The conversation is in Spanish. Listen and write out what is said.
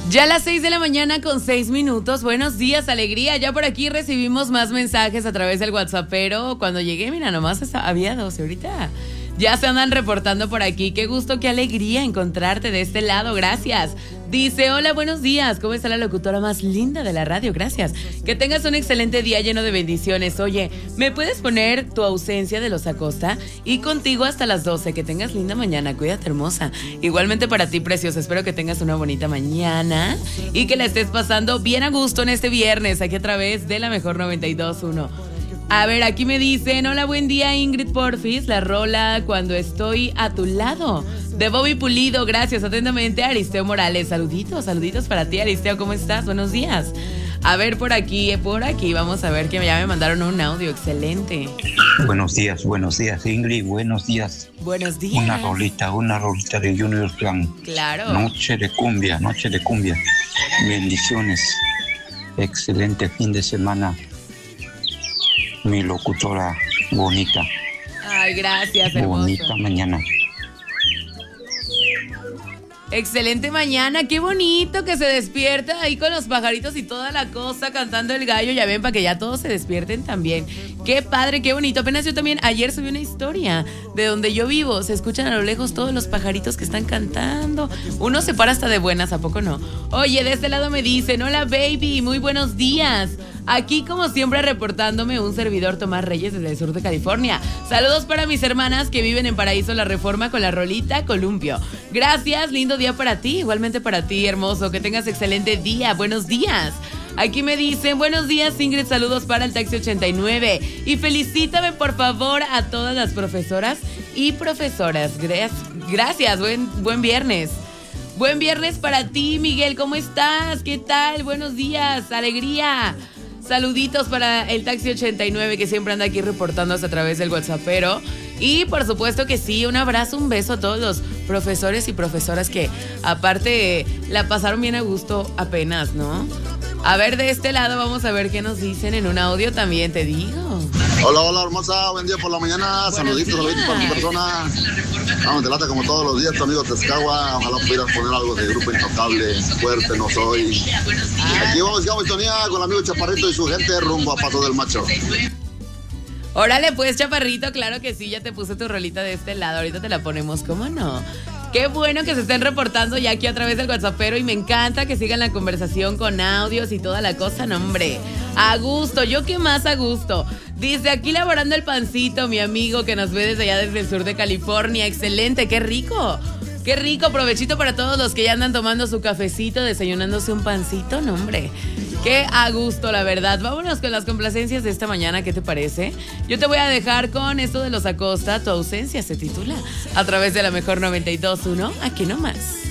Ya a las 6 de la mañana con 6 minutos. Buenos días, alegría. Ya por aquí recibimos más mensajes a través del WhatsApp, pero cuando llegué, mira, nomás había 12 ahorita. Ya se andan reportando por aquí. Qué gusto, qué alegría encontrarte de este lado. Gracias. Dice, hola, buenos días. ¿Cómo está la locutora más linda de la radio? Gracias. Que tengas un excelente día lleno de bendiciones. Oye, ¿me puedes poner Tu Ausencia de Los Acosta? Y contigo hasta las 12. Que tengas linda mañana. Cuídate, hermosa. Igualmente para ti, preciosa. Espero que tengas una bonita mañana y que la estés pasando bien a gusto en este viernes, aquí a través de la mejor 92.1. A ver, aquí me dicen, hola, buen día, Ingrid Porfis, la rola Cuando Estoy a Tu Lado, de Bobby Pulido. Gracias, atentamente, Aristeo Morales. Saluditos para ti, Aristeo, ¿cómo estás? Buenos días. A ver, por aquí, vamos a ver que ya me mandaron un audio, excelente. Buenos días, Ingrid, buenos días. Buenos días. Una rolita de Junior Clan. Claro. Noche de cumbia. Bendiciones. Excelente fin de semana. Mi locutora bonita. Ay, gracias, hermoso. Bonita mañana. Excelente mañana, qué bonito que se despierta ahí con los pajaritos y toda la cosa cantando el gallo. Ya ven, para que ya todos se despierten también. Qué padre, qué bonito. Apenas yo también ayer subí una historia de donde yo vivo. Se escuchan a lo lejos todos los pajaritos que están cantando. Uno se para hasta de buenas, ¿a poco no? Oye, de este lado me dicen, hola baby, muy buenos días. Aquí como siempre reportándome un servidor, Tomás Reyes, desde el sur de California. Saludos para mis hermanas que viven en Paraíso La Reforma con la rolita Columpio. Gracias, lindo día para ti, igualmente para ti, hermoso. Que tengas excelente día, buenos días. Aquí me dicen, buenos días, Ingrid, saludos para el Taxi 89. Y felicítame, por favor, a todas las profesoras y profesoras. Gracias, buen viernes. Buen viernes para ti, Miguel, ¿cómo estás? ¿Qué tal? Buenos días, alegría. Saluditos para el Taxi 89 que siempre anda aquí reportándose a través del WhatsAppero. Y por supuesto que sí, un abrazo, un beso a todos los profesores y profesoras que aparte la pasaron bien a gusto apenas, ¿no? A ver, de este lado vamos a ver qué nos dicen en un audio también, te digo. Hola, hermosa, buen día por la mañana. Saluditos para tu persona. Vamos, te lata como todos los días, tu amigo Tezcagua. Ojalá pudieras poner algo de Grupo Intocable, Fuerte No Soy. Aquí vamos a sintonía con el amigo Chaparrito y su gente rumbo a Paso del Macho. Órale pues, Chaparrito, claro que sí, ya te puse tu rolita de este lado, ahorita te la ponemos, ¿cómo no? Qué bueno que se estén reportando ya aquí a través del WhatsAppero y me encanta que sigan la conversación con audios y toda la cosa, no hombre, a gusto, yo qué más a gusto. Dice, aquí laborando el pancito, mi amigo que nos ve desde allá desde el sur de California, excelente, qué rico. Qué rico, provechito para todos los que ya andan tomando su cafecito, desayunándose un pancito, no hombre. Qué a gusto, la verdad. Vámonos con las complacencias de esta mañana, ¿qué te parece? Yo te voy a dejar con esto de Los Acosta, Tu Ausencia se titula, a través de la mejor 92.1, aquí nomás.